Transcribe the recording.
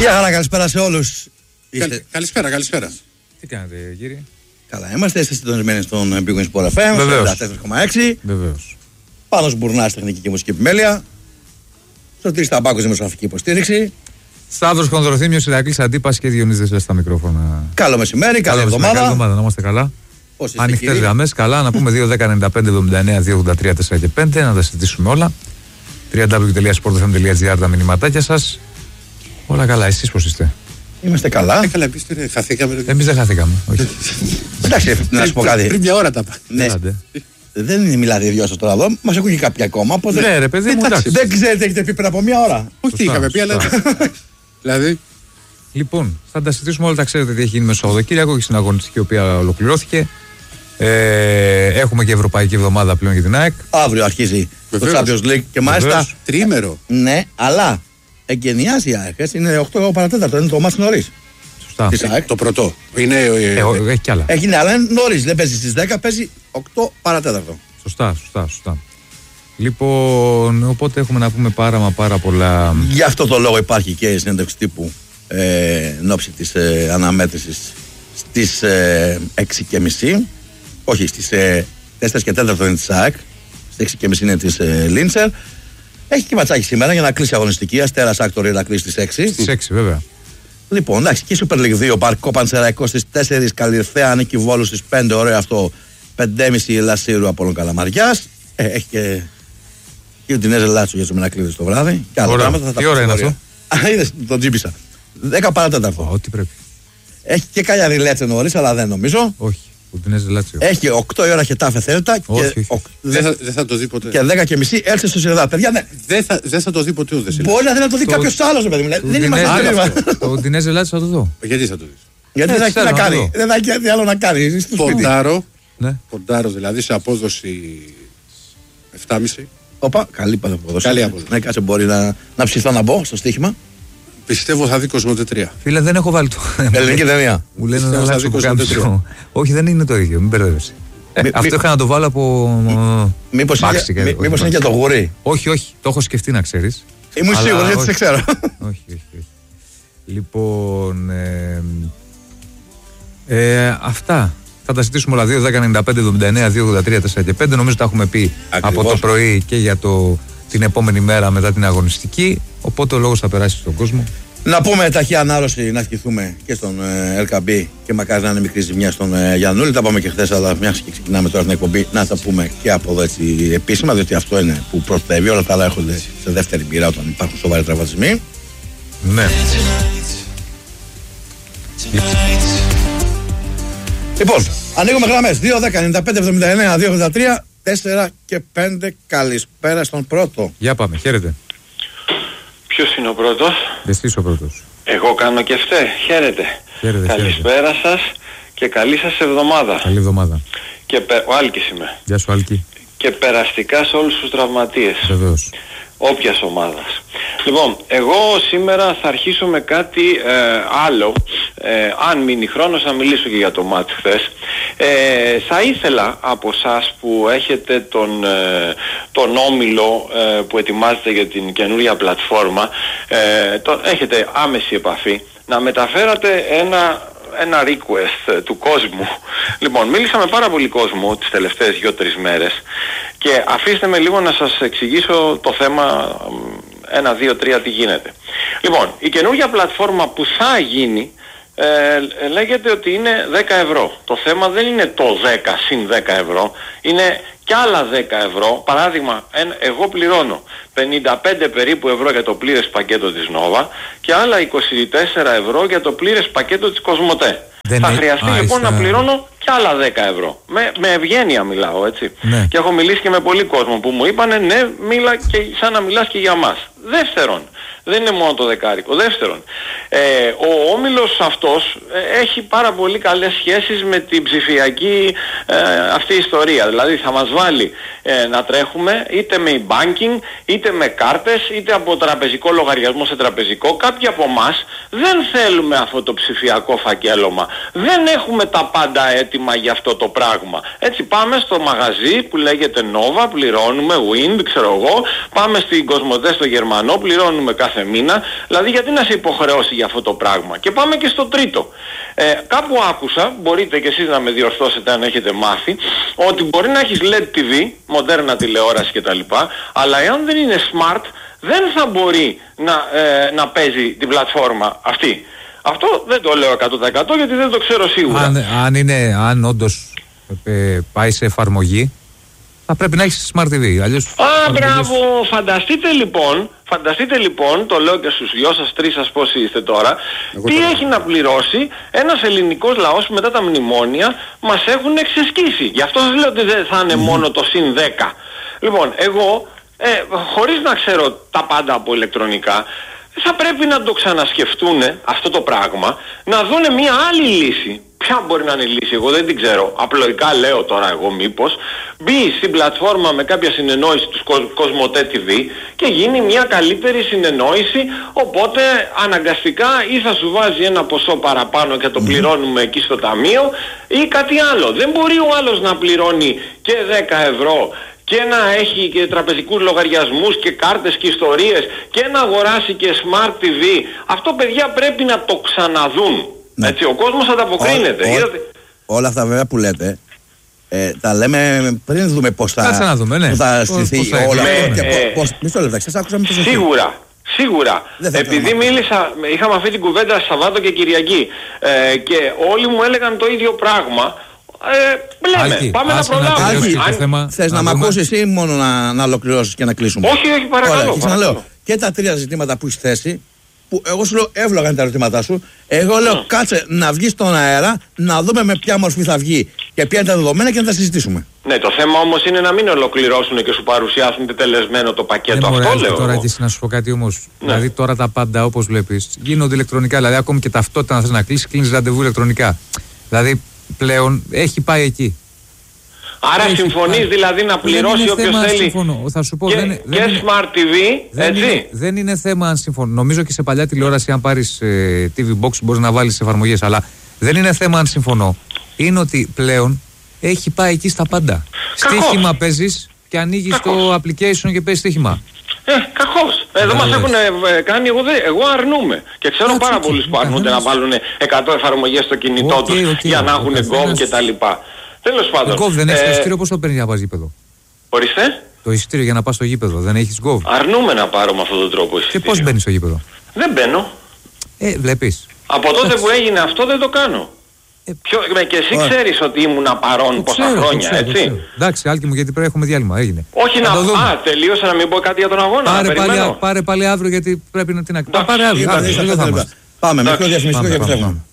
Γεια χαρά, καλησπέρα σε όλους. Καλησπέρα. Τι κάνετε, κύριε? Καλά, είμαστε. Είστε συντονισμένοι στον Big Win Sport FM. Βεβαίως. 4,6. Βεβαίως. Πάνος Μπουρνάς, τεχνική και μουσική επιμέλεια. Σωτήρης Ταμπάκος, δημοσιογραφική υποστήριξη. Σταύρος Χονδροθύμιος, Ηρακλής Αντίπας και Διονύσης Δεσλές στα μικρόφωνα. Καλό μεσημέρι, καλή εβδομάδα. Καλή εβδομάδα, να είμαστε καλά. Ανοιχτές γραμμές, καλά. Να πούμε 2-10-95-79-283-4 και 5, να τα συζητήσουμε όλα. www.sportfm.gr τα μηνυματάκια σας. Όλα καλά, εσείς πώς είστε? Είμαστε καλά. Καλά, εμείς χαθήκαμε. Εμείς δεν χαθήκαμε. Όχι. Εντάξει, να σου πω κάτι. Πριν μια ώρα τα είπα. Ναι. Έλατε. Δεν μιλάτε οι δυο σας τώρα εδώ, μας ακούει και κάποιοι ακόμα. Οπότε Ναι, ρε παιδί μου, εντάξει. δεν ξέρετε τι έχετε πει πριν από μια ώρα. Όχι τι είχαμε πει, αλλά. Δηλαδή. Λοιπόν, θα τα συζητήσουμε όλα, τα ξέρετε τι έχει γίνει με Σαββατοκύριακο και στην αγωνιστική η οποία ολοκληρώθηκε. Έχουμε και Ευρωπαϊκή Εβδομάδα πλέον για την ΑΕΚ. Αύριο αρχίζει το Βεβαίως. Champions League και μάλιστα. Τρίμερο. Ναι, αλλά εγκαινιάζει η ΑΕΚ. Είναι 8 παρατέταρτο, είναι το μάτς νωρίς. Σωστά. Της ΑΕΚ. Το πρωτό. Είναι. Έχει κι άλλα. Έγινε, αλλά είναι νωρίς. Δεν παίζει στις 10, παίζει 8 παρατέταρτο. Σωστά. Λοιπόν, οπότε έχουμε να πούμε πάρα πολλά. Γι' αυτό το λόγο υπάρχει και η συνέντευξη τύπου εν ώψη της αναμέτρησης στις 6:30. Όχι, στις 4 και 4 είναι της ΑΕΚ. Στις 6:30 είναι της Λίντσερ. Έχει και ματσάκι σήμερα για να κλείσει η αγωνιστική. Αστέρας Άκτορ να κλείσει στις 6. Στις 6 βέβαια. Λοιπόν, εντάξει, και η Super League 2, Παρκό Πανσεραϊκό στις 4, Καλιρθέα, Νίκη Βόλου στις 5, ωραίο αυτό. 5:30 Λασίρου Απόλλων Καλαμαριάς. Έχει και την Έζε Λάτσο για το Μερακλείδη το βράδυ. Και άλλα πράγματα θα τα Τι ώρα είναι αυτό? Είδες, τον τζίπησα. 10 παρατέταρτο. Ό,τι πρέπει. Έχει και Καλιαρή Λέτσε νωρίς, αλλά δεν νομίζω. Όχι, Ουντινέζε Λάτσιο. Έχει 8 η ώρα Χετάφε Θέλτα. Όχι. Δεν θα το δει ποτέ. Και 10:30 Έλσε στο Σιρδά. Παιδιά, ναι. Δεν θα το δει ποτέ ο Δεσίλας. Μπορεί να θέλει να το δει κάποιο άλλο, παιδί μου. Δεν είμαστε τρίμα. Το Ουντινέζε Λάτσιο θα το δω. Γιατί θα το δει. Γιατί δεν έχει τι θέλω να να κάνει. δω. Δεν έχει κάτι άλλο να κάνει. Είσαι στο σπίτι. Ναι. Ποντάρω δηλαδή σε απόδοση 7,5. Οπα, καλή απόδοση. Καλή απόδοση. Ναι, κάτσε μπορεί να ψηθώ να μπω στο στοίχημα. Πιστεύω θα δει Κοσμοτέ 3. Φίλε, δεν έχω βάλει το. Ελληνική ταινία. Μου λένε Πιστεύω να θα αλλάξω δει που κάνω Κοσμοτέ το. Όχι, δεν είναι το ίδιο, μην μπερδεύεσαι. Αυτό είχα να το βάλω από. Μήπως είναι και το γουρί. Όχι, το έχω σκεφτεί να ξέρεις. Ήμουν Αλλά σίγουρος, γιατί όχι. σε ξέρω. Όχι. Λοιπόν. Αυτά. Θα τα συζητήσουμε όλα. 2-10-95-79-283-4 και 5. Νομίζω τα έχουμε πει Ακριβώς. από το πρωί και για την επόμενη μέρα μετά την αγωνιστική. Οπότε ο λόγος θα περάσει στον κόσμο. Να πούμε ταχεία ανάρρωση, να ευχηθούμε και στον LKB και μακάρι να είναι μικρή ζημιά στον Γιαννούλη. Τα πάμε και χθες, αλλά μια και ξεκινάμε τώρα την εκπομπή, να τα πούμε και από εδώ έτσι επίσημα, διότι αυτό είναι που προστατεύει. Όλα τα άλλα έρχονται σε δεύτερη μοίρα όταν υπάρχουν σοβαροί τραυματισμοί. Ναι. Λοιπόν, ανοίγουμε γραμμές 2-10-95-79-283, 4 και 5. Καλησπέρα στον πρώτο. Για πάμε, χαίρετε. Ποιος είναι ο πρώτος? Εσύ ο πρώτος. Εγώ κάνω και φταίει. Χαίρετε. Χαίρετε. Καλησπέρα σας και καλή σας εβδομάδα. Καλή εβδομάδα. Ο Άλκης είμαι. Γεια σου, Άλκη. Και περαστικά σε όλους τους τραυματίες. Βεβαίως. Όποιας ομάδας. Λοιπόν, εγώ σήμερα θα αρχίσω με κάτι άλλο. Αν μείνει χρόνος να μιλήσω και για το μάτς χθες. Θα ήθελα από εσάς που έχετε τον όμιλο που ετοιμάζεται για την καινούρια πλατφόρμα, έχετε άμεση επαφή, να μεταφέρατε ένα request του κόσμου. Λοιπόν, μίλησα με πάρα πολύ κόσμο τις τελευταίες 2-3 μέρες και αφήστε με λίγο να σας εξηγήσω το θέμα 1, 2, 3 τι γίνεται. Λοιπόν, η καινούργια πλατφόρμα που θα γίνει λέγεται ότι είναι 10 ευρώ. Το θέμα δεν είναι το 10 συν 10 ευρώ, είναι κι άλλα 10 ευρώ. Παράδειγμα, εγώ πληρώνω 55 περίπου ευρώ για το πλήρες πακέτο της Nova και άλλα 24 ευρώ για το πλήρες πακέτο της Κοσμοτέ. Θα χρειαστεί λοιπόν να πληρώνω κι άλλα 10 ευρώ. Με ευγένεια μιλάω, έτσι. Ναι. Και έχω μιλήσει και με πολύ κόσμο που μου είπανε ναι, μίλα και σαν να μιλάς και για μας. Δεύτερον, δεν είναι μόνο το δεκάρικο. Δεύτερον, ο όμιλος αυτός έχει πάρα πολύ καλές σχέσεις με την ψηφιακή αυτή ιστορία. Δηλαδή θα μας βάλει να τρέχουμε είτε με e-banking, είτε με κάρτες, είτε από τραπεζικό λογαριασμό σε τραπεζικό. Κάποιοι από εμάς Δεν θέλουμε αυτό το ψηφιακό φακέλωμα. Δεν έχουμε τα πάντα έτοιμα για αυτό το πράγμα. Έτσι πάμε στο μαγαζί που λέγεται Nova, πληρώνουμε, Wind, ξέρω εγώ, πάμε στην Κοσμοτέ στο Γερμανό, πληρώνουμε κάθε μήνα. Δηλαδή γιατί να σε υποχρεώσει για αυτό το πράγμα. Και πάμε και στο τρίτο. Κάπου άκουσα, μπορείτε και εσείς να με διορθώσετε αν έχετε μάθει, ότι μπορεί να έχεις LED TV, μοντέρνα τηλεόραση κτλ. Αλλά εάν δεν είναι smart, δεν θα μπορεί να παίζει την πλατφόρμα αυτή. Αυτό δεν το λέω 100% γιατί δεν το ξέρω σίγουρα. Αν όντως πάει σε εφαρμογή, θα πρέπει να έχεις Smart TV. Αλλιώς μπράβο! Φανταστείτε λοιπόν, το λέω και στους δυο σας, τρεις σας πόσοι είστε τώρα, τι έχει να πληρώσει ένας ελληνικός λαός που μετά τα μνημόνια μας έχουν εξεσκίσει. Γι' αυτό σας λέω ότι δεν θα είναι μόνο το συν 10. Λοιπόν, εγώ, χωρίς να ξέρω τα πάντα από ηλεκτρονικά, θα πρέπει να το ξανασκεφτούν αυτό το πράγμα, να δούνε μια άλλη λύση. Ποια μπορεί να είναι η λύση, εγώ δεν την ξέρω. Απλοϊκά λέω τώρα εγώ μήπως μπει στην πλατφόρμα με κάποια συνεννόηση του Κοσμοτέ TV και γίνει μια καλύτερη συνεννόηση, οπότε αναγκαστικά ή θα σου βάζει ένα ποσό παραπάνω και το πληρώνουμε εκεί στο ταμείο ή κάτι άλλο. Δεν μπορεί ο άλλος να πληρώνει και 10 ευρώ και να έχει και τραπεζικούς λογαριασμούς και κάρτες και ιστορίες και να αγοράσει και Smart TV. Αυτό παιδιά πρέπει να το ξαναδούν. Ναι. Έτσι, ο κόσμος ανταποκρίνεται. Όλα αυτά βέβαια που λέτε τα λέμε πριν δούμε πώς θα στηθεί όλα αυτά. Μισό λεπτό, σας άκουσα με το σωστή. Σίγουρα. Επειδή είχαμε αυτή την κουβέντα Σαββάτο και Κυριακή και όλοι μου έλεγαν το ίδιο πράγμα. Πάμε να προλάβουμε. Θες να μ' ακούσεις ή μόνο να ολοκληρώσεις και να κλείσουμε? Όχι, παρακαλώ. Και τα τρία ζητήματα που έχεις θέσει, που εγώ σου λέω εύλογα είναι τα ερωτήματά σου. Εγώ λέω κάτσε να βγει στον αέρα, να δούμε με ποια μορφή θα βγει και ποια είναι τα δεδομένα και να τα συζητήσουμε. Ναι, το θέμα όμως είναι να μην ολοκληρώσουν και σου παρουσιάσουν τελεσμένο το πακέτο. Αυτό λέω. Τώρα και να σου πω κάτι όμως. Ναι. Δηλαδή τώρα τα πάντα όπως βλέπεις γίνονται ηλεκτρονικά. Δηλαδή ακόμη και ταυτότητα να θες να κλείνεις ραντεβού ηλεκτρονικά. Δηλαδή πλέον έχει πάει εκεί. Άρα συμφωνείς δηλαδή να πληρώσει όποιος θέλει θα σου πω, και Smart TV, έτσι. Δεν είναι θέμα αν συμφωνώ. Νομίζω και σε παλιά τηλεόραση αν πάρεις TV Box μπορείς να βάλεις εφαρμογές. Αλλά δεν είναι θέμα αν συμφωνώ. Είναι ότι πλέον έχει πάει εκεί στα πάντα. Στοίχημα παίζεις και ανοίγεις το application και παίζεις στοίχημα. Κακώς. Εδώ μας έχουν κάνει, εγώ αρνούμαι. Και ξέρω πάρα πολλούς που αρνούνται να βάλουν 100 εφαρμογές στο κινητό τους για να έχουν Gov και τα λοιπά. Τέλος πάντων. Gov δεν έχεις το εισιτήριο, πώς το παίρνεις για να πας γήπεδο? Ορίστε. Το εισιτήριο για να πας στο γήπεδο, δεν έχεις Gov? Αρνούμαι να πάρω με αυτόν τον τρόπο εισιτήριο. Και πώς μπαίνεις στο γήπεδο? Δεν μπαίνω. Βλέπεις. Από τότε που έγινε αυτό δεν το κάνω. Και εσύ ξέρεις ότι ήμουν παρόν πόσα χρόνια, έτσι. Εντάξει, Άλκη μου, γιατί πρέπει να έχουμε διάλειμμα, έγινε. Όχι τελείωσα να μην πω κάτι για τον αγώνα. Πάρε πάλι αύριο γιατί πρέπει να την ακούσω. Πάρε αύριο. Πάμε, μικρό διαφημιστικό και επιστρέφουμε.